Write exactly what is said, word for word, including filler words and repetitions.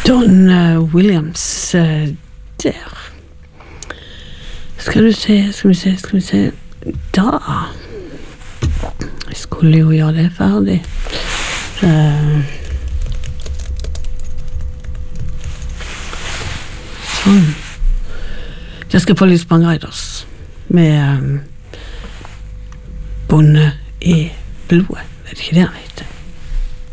Don uh, Williams uh, der. Skal du se, skal vi se, skal vi se. Da jeg skulle jo gjøre det ferdig. Uh, sånn. Jeg skal få litt Spang Riders med um, Bonde i blodet. Vet ikke det han heter.